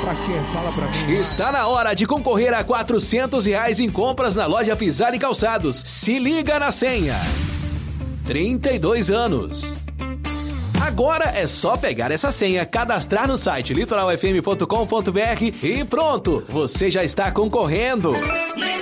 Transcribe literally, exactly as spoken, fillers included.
Pra quê? Fala pra mim. Está na hora de concorrer a quatrocentos reais em compras na loja Pisar e Calçados. Se liga na senha. trinta e dois anos. Agora é só pegar essa senha, cadastrar no site litoral f m ponto com ponto b r e pronto, você já está concorrendo.